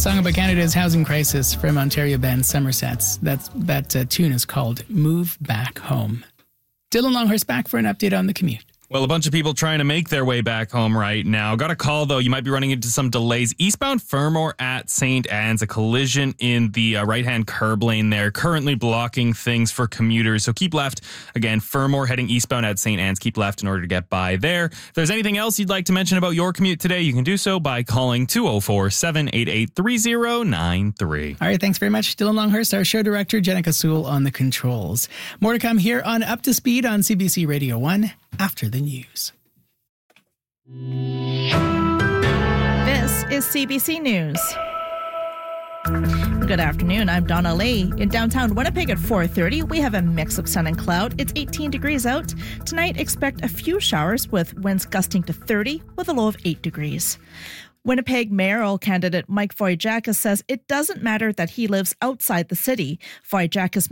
Song about Canada's housing crisis from Ontario band Somersets. That tune is called Move Back Home. Dylan Longhorst back for an update on the commute. Well, a bunch of people trying to make their way back home right now. Got a call, though. You might be running into some delays. Eastbound Fermor at St. Anne's, a collision in the right-hand curb lane there, currently blocking things for commuters. So keep left. Again, Fermor heading eastbound at St. Anne's. Keep left in order to get by there. If there's anything else you'd like to mention about your commute today, you can do so by calling 204-788-3093. All right, thanks very much, Dylan Longhorst, our show director, Jenica Sewell on the controls. More to come here on Up to Speed on CBC Radio 1 after the news. This is CBC News. Good afternoon, I'm Donna Lee. In downtown Winnipeg at 4:30, we have a mix of sun and cloud. It's 18 degrees out. Tonight, expect a few showers with winds gusting to 30 with a low of 8 degrees. Winnipeg mayoral candidate Mike Wojciechowski says it doesn't matter that he lives outside the city. Wojciechowski